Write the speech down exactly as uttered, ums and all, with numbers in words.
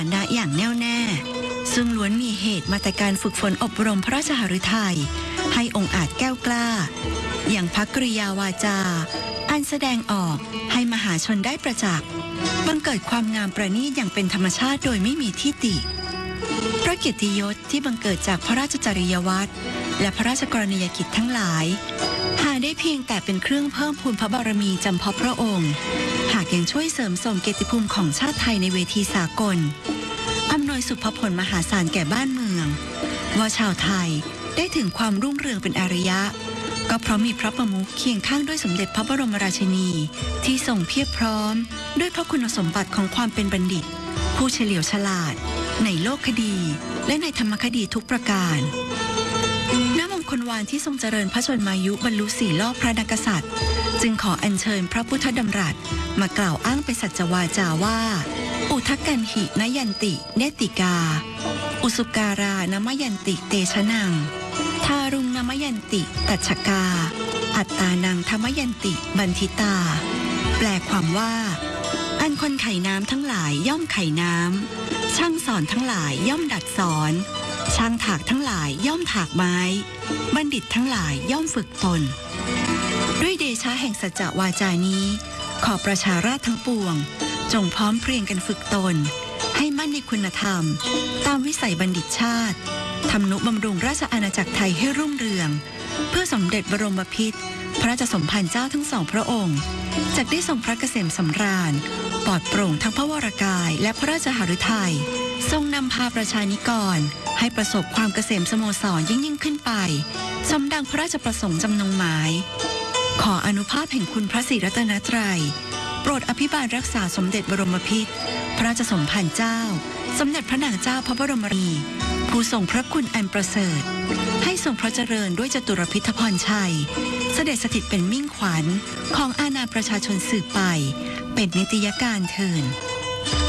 ณะอย่างแน่วแน่ซึ่งล้วนมีเหตุมาแต่การฝึกฝนอบรมพระราชหฤทัยให้องค์อาจแก้วกล้าอย่างพระกริยาวาจาอันแสดงออกให้มหาชนได้ประจักษ์บังเกิดความงามประณีตอย่างเป็นธรรมชาติโดยไม่มีที่ติพระเกียรติยศที่บังเกิดจากพระราชจริยวัตรและพระราชกรณียกิจทั้งหลายหาได้เพียงแต่เป็นเครื่องเพิ่มพูนพระบารมีจำเพาะพระองค์หากยังช่วยเสริมส่งเกียรติภูมิของชาติไทยในเวทีสากลอำนวยสุภผลมหาศาลแก่บ้านเมืองว่าชาวไทยได้ถึงความรุ่งเรืองเป็นอารยะก็เพราะมีพระประมุขเคียงข้างด้วยสมเด็จพระบรมราชินีที่ทรงเพียบพร้อมด้วยพระคุณสมบัติของความเป็นบัณฑิตผู้เฉลียวฉลาดในโลกคดีและในธรรมคดีทุกประการณมงคลวานที่ทรงเจริญพระชนมายุบรรลุสี่รอบพระนกษัตริย์จึงขออัญเชิญพระพุทธดำรัสมากล่าวอ้างเป็นสัจวาจาว่าอุทกันหินยันติเนติกาอุสุการานมยันติเตชะนังทารุงนมยันติตัชกาอัตตานังธรรมยันติบันทิตาแปลความว่าอันคนไข่น้ำทั้งหลายย่อมไข่น้ำช่างสอนทั้งหลายย่อมดัดสอนช่างถากทั้งหลายย่อมถากไม้บัณฑิตทั้งหลายย่อมฝึกตนด้วยเดชะแห่งสัจจวาจานี้ขอประชาราษฎร์ทั้งปวงจงพร้อมเพรียงกันฝึกตนให้มั่นในคุณธรรมตามวิสัยบัณฑิตชาติทำนุบำรุงราชอาณาจักรไทยให้รุ่งเรืองเพื่อสมเด็จบรมพิตรพระราชสมภารเจ้าทั้งสองพระองค์จักได้ทรงพระเกษมสำราญปลอดโปร่งทั้งพระวรกายและพระราชหฤทัยทรงนำพาประชานิกรให้ประสบความเกษมสโมสรยิ่งยิ่งขึ้นไปสมดังพระราชประสงค์จำนงหมายขออนุภาพแห่งคุณพระศรีรัตนตรัยโปรดอภิบาลรักษาสมเด็จบรมพิตรพระราชสมภารเจ้าสมเด็จพระนางเจ้าพระบรมราชินีผู้ทรงพระคุณอันประเสริฐให้ทรงพระเจริญด้วยจตุรพิธพรชัยเสด็จสถิตเป็นมิ่งขวัญของอาณาประชาชนสืบไปเป็นนิตยการเทิน